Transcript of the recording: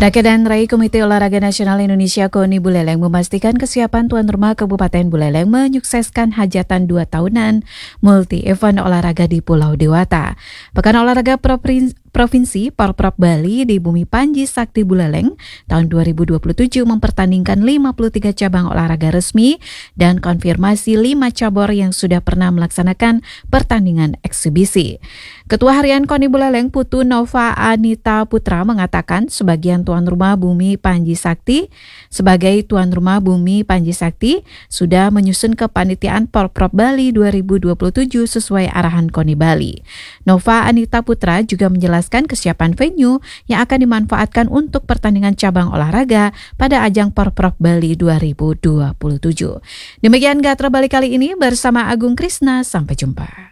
Raka dan Rai Komite Olahraga Nasional Indonesia KONI Buleleng memastikan kesiapan tuan rumah Kabupaten Buleleng menyukseskan hajatan 2 tahunan multi-event olahraga di Pulau Dewata. Pekan Olahraga Provinsi Porprov Bali di Bumi Panji Sakti Buleleng tahun 2027 mempertandingkan 53 cabang olahraga resmi dan konfirmasi 5 cabur yang sudah pernah melaksanakan pertandingan eksibisi. Ketua Harian KONI Buleleng Putu Nova Anita Putra mengatakan sebagai tuan rumah Bumi Panji Sakti sudah menyusun kepanitiaan Porprov Bali 2027 sesuai arahan KONI Bali. Nova Anita Putra juga menjelaskan kesiapan venue yang akan dimanfaatkan untuk pertandingan cabang olahraga pada ajang Porprov Bali 2027. Demikian Gatra Bali kali ini bersama Agung Krisna, sampai jumpa.